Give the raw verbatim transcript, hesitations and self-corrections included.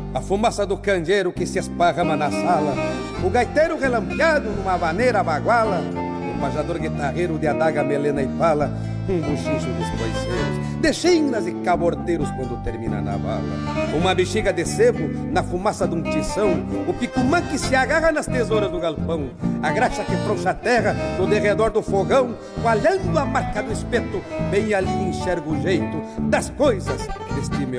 a fumaça do candeeiro que se esparrama na sala, o gaiteiro relampeado numa vaneira baguala, o pajador guitarreiro de adaga, melena e pala, um buchincho dos coiceiros, de chinas e cabordeiros quando termina na bala, uma bexiga de sebo na fumaça de um tição, o picumã que se agarra nas tesouras do galpão, a graxa que frouxa a terra no derredor do fogão, coalhando a marca do espeto, bem ali enxergo o jeito das coisas deste meu